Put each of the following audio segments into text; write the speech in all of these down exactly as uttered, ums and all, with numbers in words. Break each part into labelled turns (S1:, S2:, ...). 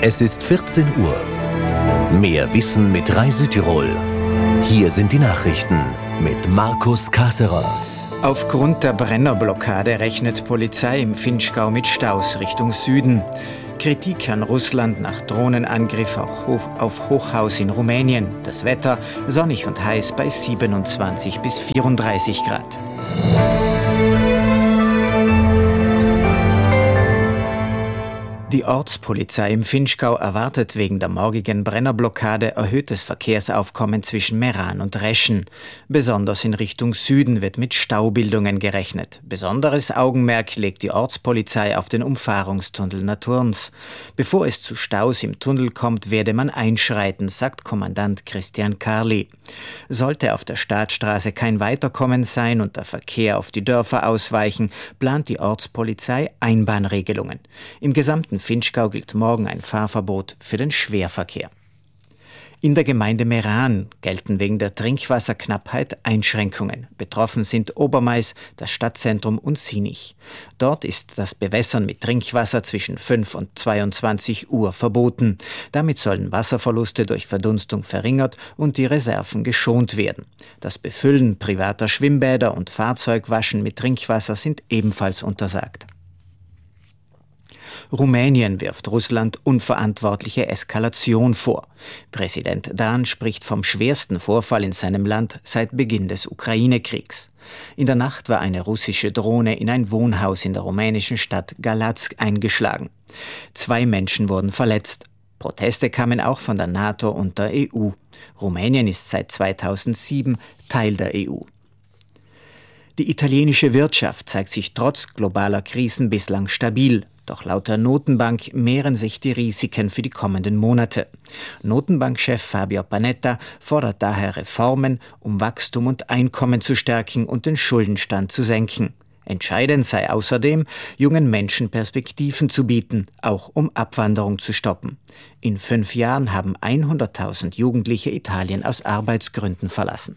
S1: Es ist vierzehn Uhr. Mehr Wissen mit Rai Südtirol. Hier sind die Nachrichten mit Markus Kaserer.
S2: Aufgrund der Brennerblockade rechnet Polizei im Vinschgau mit Staus Richtung Süden. Kritik an Russland nach Drohnenangriff auf Hochhaus in Rumänien. Das Wetter sonnig und heiß bei siebenundzwanzig bis vierunddreißig Grad. Die Ortspolizei im Vinschgau erwartet wegen der morgigen Brennerblockade erhöhtes Verkehrsaufkommen zwischen Meran und Reschen. Besonders in Richtung Süden wird mit Staubildungen gerechnet. Besonderes Augenmerk legt die Ortspolizei auf den Umfahrungstunnel Naturns. Bevor es zu Staus im Tunnel kommt, werde man einschreiten, sagt Kommandant Christian Karli. Sollte auf der Staatsstraße kein Weiterkommen sein und der Verkehr auf die Dörfer ausweichen, plant die Ortspolizei Einbahnregelungen. Im gesamten Vinschgau gilt morgen ein Fahrverbot für den Schwerverkehr. In der Gemeinde Meran gelten wegen der Trinkwasserknappheit Einschränkungen. Betroffen sind Obermais, das Stadtzentrum und Sinich. Dort ist das Bewässern mit Trinkwasser zwischen fünf und zweiundzwanzig Uhr verboten. Damit sollen Wasserverluste durch Verdunstung verringert und die Reserven geschont werden. Das Befüllen privater Schwimmbäder und Fahrzeugwaschen mit Trinkwasser sind ebenfalls untersagt. Rumänien wirft Russland unverantwortliche Eskalation vor. Präsident Dan spricht vom schwersten Vorfall in seinem Land seit Beginn des Ukraine-Kriegs. In der Nacht war eine russische Drohne in ein Wohnhaus in der rumänischen Stadt Galați eingeschlagen. Zwei Menschen wurden verletzt. Proteste kamen auch von der NATO und der E U. Rumänien ist seit zweitausendsieben Teil der E U. Die italienische Wirtschaft zeigt sich trotz globaler Krisen bislang stabil. Doch laut der Notenbank mehren sich die Risiken für die kommenden Monate. Notenbankchef Fabio Panetta fordert daher Reformen, um Wachstum und Einkommen zu stärken und den Schuldenstand zu senken. Entscheidend sei außerdem, jungen Menschen Perspektiven zu bieten, auch um Abwanderung zu stoppen. In fünf Jahren haben hunderttausend Jugendliche Italien aus Arbeitsgründen verlassen.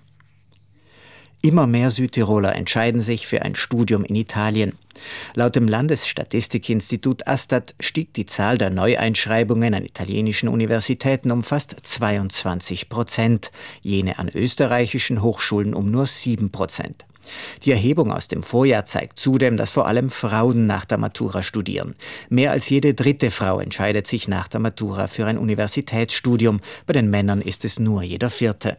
S2: Immer mehr Südtiroler entscheiden sich für ein Studium in Italien. Laut dem Landesstatistikinstitut Astat stieg die Zahl der Neueinschreibungen an italienischen Universitäten um fast zweiundzwanzig Prozent, jene an österreichischen Hochschulen um nur sieben Prozent. Die Erhebung aus dem Vorjahr zeigt zudem, dass vor allem Frauen nach der Matura studieren. Mehr als jede dritte Frau entscheidet sich nach der Matura für ein Universitätsstudium. Bei den Männern ist es nur jeder vierte.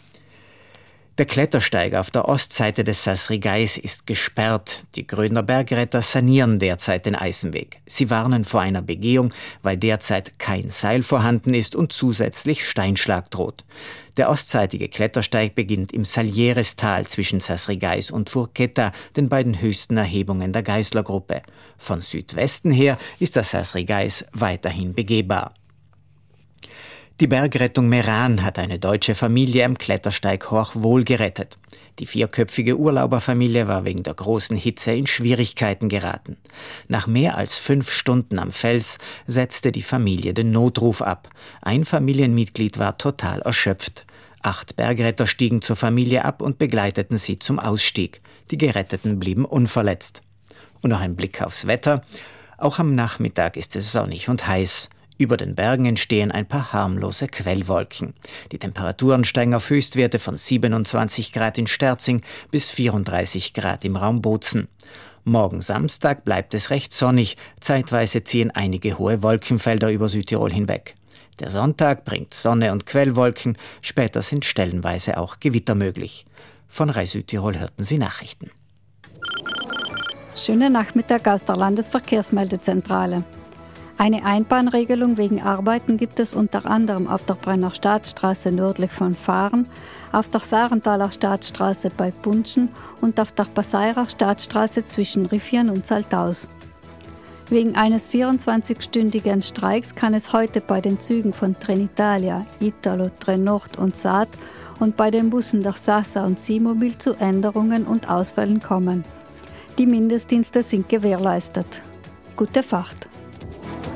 S2: Der Klettersteig auf der Ostseite des Sasrigais ist gesperrt. Die Grödner Bergretter sanieren derzeit den Eisenweg. Sie warnen vor einer Begehung, weil derzeit kein Seil vorhanden ist und zusätzlich Steinschlag droht. Der ostseitige Klettersteig beginnt im Salierestal zwischen Sasrigais und Furchetta, den beiden höchsten Erhebungen der Geisler-Gruppe. Von Südwesten her ist das Sasrigais weiterhin begehbar. Die Bergrettung Meran hat eine deutsche Familie am Klettersteig Horch-Wohl gerettet. Die vierköpfige Urlauberfamilie war wegen der großen Hitze in Schwierigkeiten geraten. Nach mehr als fünf Stunden am Fels setzte die Familie den Notruf ab. Ein Familienmitglied war total erschöpft. Acht Bergretter stiegen zur Familie ab und begleiteten sie zum Ausstieg. Die Geretteten blieben unverletzt. Und noch ein Blick aufs Wetter. Auch am Nachmittag ist es sonnig und heiß. Über den Bergen entstehen ein paar harmlose Quellwolken. Die Temperaturen steigen auf Höchstwerte von siebenundzwanzig Grad in Sterzing bis vierunddreißig Grad im Raum Bozen. Morgen Samstag bleibt es recht sonnig, zeitweise ziehen einige hohe Wolkenfelder über Südtirol hinweg. Der Sonntag bringt Sonne und Quellwolken, später sind stellenweise auch Gewitter möglich. Von Rai Südtirol hörten Sie Nachrichten.
S3: Schönen Nachmittag aus der Landesverkehrsmeldezentrale. Eine Einbahnregelung wegen Arbeiten gibt es unter anderem auf der Brenner Staatsstraße nördlich von Fahren, auf der Sarenthaler Staatsstraße bei Punschen und auf der Passairer Staatsstraße zwischen Riffian und Saltaus. Wegen eines vierundzwanzigstündigen Streiks kann es heute bei den Zügen von Trenitalia, Italo, Trenord und Saat und bei den Bussen der Sasa und Simobil zu Änderungen und Ausfällen kommen. Die Mindestdienste sind gewährleistet. Gute Fahrt!